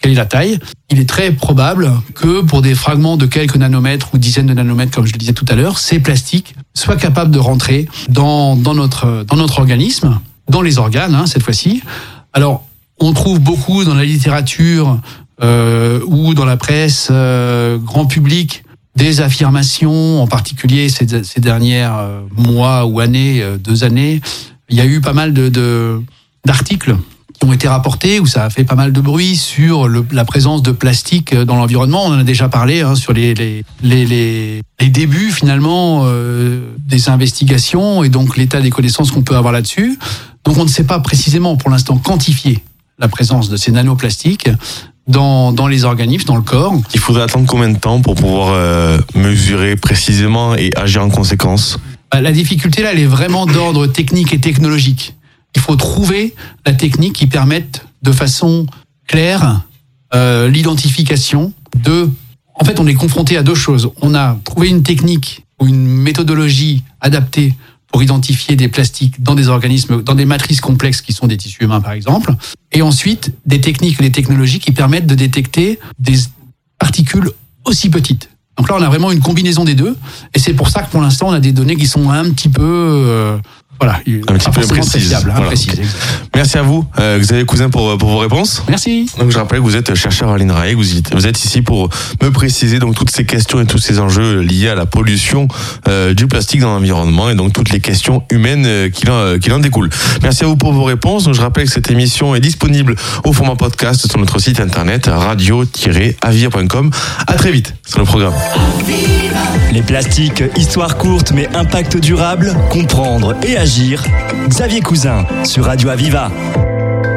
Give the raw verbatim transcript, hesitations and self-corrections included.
quelle est la taille. Il est très probable que pour des fragments de quelques nanomètres ou dizaines de nanomètres, comme je le disais tout à l'heure, ces plastiques soient capables de rentrer dans, dans, notre, dans notre organisme, dans les organes, hein, cette fois-ci. Alors, on trouve beaucoup dans la littérature euh, ou dans la presse euh, grand public des affirmations, en particulier ces, ces dernières euh, mois ou années, euh, deux années. Il y a eu pas mal de, de, d'articles qui ont été rapportés, où ça a fait pas mal de bruit sur le, la présence de plastique dans l'environnement. On en a déjà parlé hein, sur les, les, les, les, les débuts finalement euh, des investigations et donc l'état des connaissances qu'on peut avoir là-dessus. Donc on ne sait pas précisément pour l'instant quantifier la présence de ces nanoplastiques dans, dans les organismes, dans le corps. Il faudrait attendre combien de temps pour pouvoir euh, mesurer précisément et agir en conséquence ? La difficulté là, elle est vraiment d'ordre technique et technologique. Il faut trouver la technique qui permette de façon claire euh, l'identification de... En fait, on est confronté à deux choses. On a trouvé une technique ou une méthodologie adaptée pour identifier des plastiques dans des organismes, dans des matrices complexes qui sont des tissus humains, par exemple. Et ensuite, des techniques et des technologies qui permettent de détecter des particules aussi petites. Donc là, on a vraiment une combinaison des deux. Et c'est pour ça que pour l'instant, on a des données qui sont un petit peu... Euh, Voilà, un petit peu précise. Fiable, hein, voilà, précise okay. Merci à vous, euh, Xavier Cousin, pour, pour vos réponses. Merci. Donc je rappelle que vous êtes chercheur à l'INRAE, vous êtes, vous êtes ici pour me préciser donc toutes ces questions et tous ces enjeux liés à la pollution euh, du plastique dans l'environnement et donc toutes les questions humaines euh, qui, en, qui en découlent. Merci à vous pour vos réponses. Donc je rappelle que cette émission est disponible au format podcast sur notre site internet radio tiret avir point com. À très vite sur le programme. Les plastiques, histoire courte mais impact durable, comprendre et agir. Xavier Cousin sur Radio Aviva.